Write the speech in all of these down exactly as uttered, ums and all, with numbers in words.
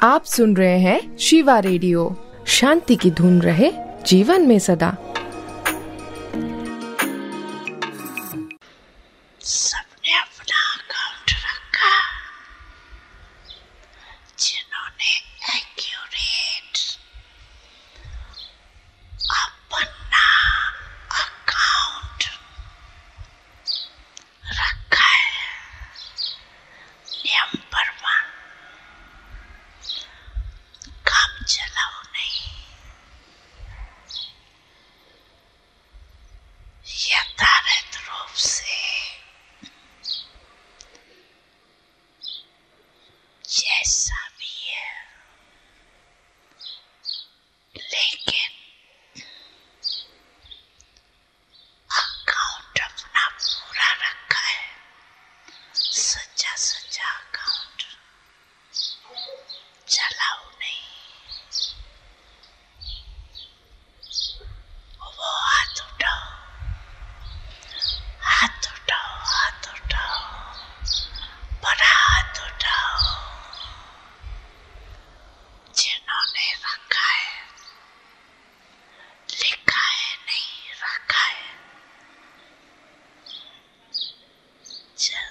आप सुन रहे हैं शिवा रेडियो। शांति की धुन रहे जीवन में सदा। सबने अपना अकाउंट रखा, जिन्होंने एक्यूरेट अपना अकाउंट रखा है। नंबर वन, काम चलाओ नहीं, यथार्थ रूप से जैसा भी है, लेकिन अकाउंट अपना पूरा रखा है, सच्चा सच्चा अकाउंट। चलाओ नहीं। वो हाथ उठाओ, हाथ उठाओ, हाथ उठाओ, बड़ा हाथ उठाओ, जिन्होंने रखा है, लिखा है नहीं, रखा है। चल,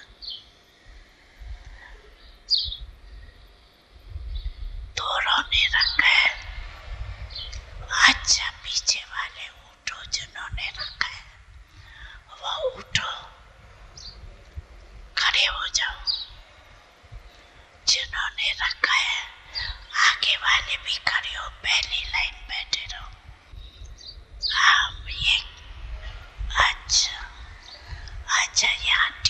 दोनों ने रखा है। अच्छा, पीछे वाले उठो, जिन्होंने रखा है वो उठो, खड़े हो जाओ। जिन्होंने रखा है आगे वाले भी खड़े हो, पहली लाइन बैठे रहो। हम ये अच्छा अच्छा यहाँ